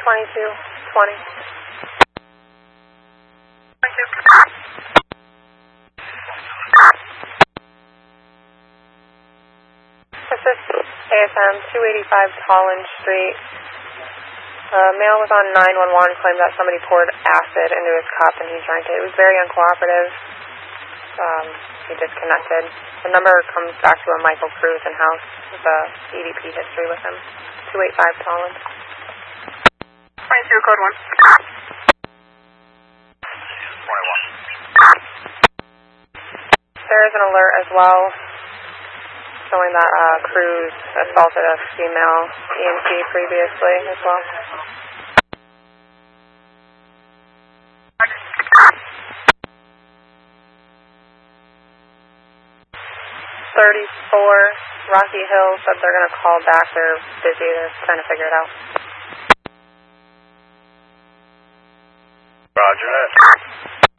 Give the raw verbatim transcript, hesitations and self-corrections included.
twenty-two twenty. Assist A S M two eighty-five Collins Street. Uh, male was on nine one one, claimed that somebody poured acid into his cup and he drank it. It was very uncooperative. Um, he disconnected. The number comes back to a Michael Cruz in-house with a E D P history with him. two eighty-five Collins. twenty-two, code one. twenty-one. There is an alert as well showing that uh, Cruz assaulted a female E M T previously as well. thirty-four Rocky Hill said they're going to call back. They're busy. They're trying to figure it out. Roger that.